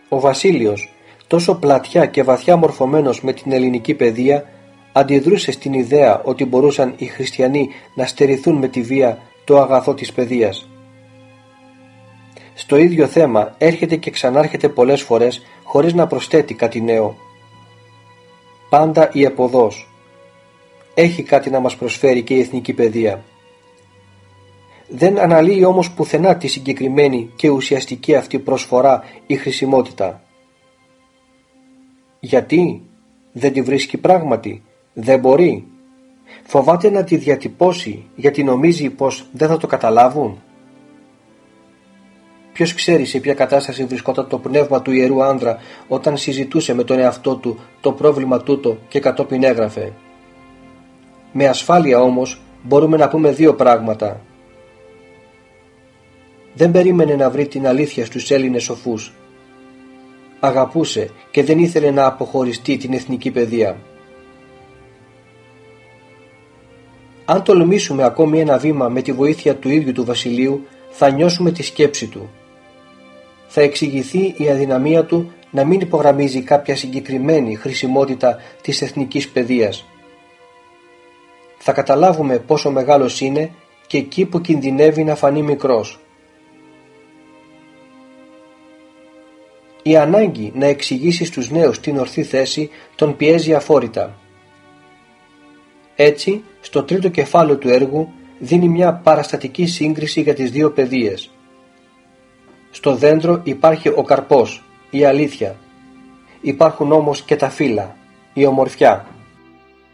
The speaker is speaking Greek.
Ο Βασίλειος, τόσο πλατιά και βαθιά μορφωμένος με την ελληνική παιδεία, αντιδρούσε στην ιδέα ότι μπορούσαν οι χριστιανοί να στερηθούν με τη βία το αγαθό της παιδείας. Στο ίδιο θέμα έρχεται και ξανάρχεται πολλές φορές χωρίς να προσθέτει κάτι νέο. Πάντα η επωδός. Έχει κάτι να μας προσφέρει και η εθνική παιδεία. Δεν αναλύει όμως πουθενά τη συγκεκριμένη και ουσιαστική αυτή προσφορά ή χρησιμότητα. Γιατί? Δεν τη βρίσκει πράγματι? Δεν μπορεί? Φοβάται να τη διατυπώσει γιατί νομίζει πως δεν θα το καταλάβουν? Ποιος ξέρει σε ποια κατάσταση βρισκόταν το πνεύμα του ιερού άνδρα όταν συζητούσε με τον εαυτό του το πρόβλημα τούτο και κατόπιν έγραφε. Με ασφάλεια όμως μπορούμε να πούμε δύο πράγματα. Δεν περίμενε να βρει την αλήθεια στους Έλληνες σοφούς. Αγαπούσε και δεν ήθελε να αποχωριστεί την εθνική παιδεία. Αν τολμήσουμε ακόμη ένα βήμα με τη βοήθεια του ίδιου του Βασιλείου, θα νιώσουμε τη σκέψη του. Θα εξηγηθεί η αδυναμία του να μην υπογραμμίζει κάποια συγκεκριμένη χρησιμότητα της εθνικής παιδείας. Θα καταλάβουμε πόσο μεγάλος είναι και εκεί που κινδυνεύει να φανεί μικρός. Η ανάγκη να εξηγήσει στους νέους την ορθή θέση τον πιέζει αφόρητα. Έτσι, στο τρίτο κεφάλαιο του έργου δίνει μια παραστατική σύγκριση για τις δύο παιδείες. Στο δέντρο υπάρχει ο καρπός, η αλήθεια. Υπάρχουν όμως και τα φύλλα, η ομορφιά.